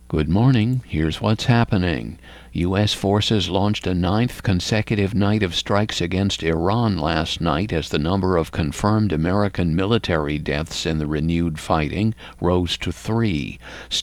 Good morning. Here's what's happening. U.S. forces launched a ninth consecutive night of strikes against Iran last night as the number of confirmed American military deaths in the renewed fighting rose to 3.